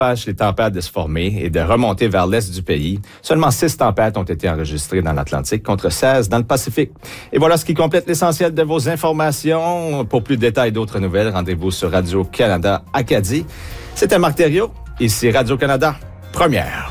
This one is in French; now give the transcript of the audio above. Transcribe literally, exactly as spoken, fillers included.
les tempêtes de se former et de remonter vers l'est du pays. Seulement six tempêtes ont été enregistrées dans l'Atlantique contre seize dans le Pacifique. Et voilà ce qui complète l'essentiel de vos informations. Pour plus de détails et d'autres nouvelles, rendez-vous sur Radio-Canada Acadie. C'était Marc Thériault, ici Radio-Canada Première.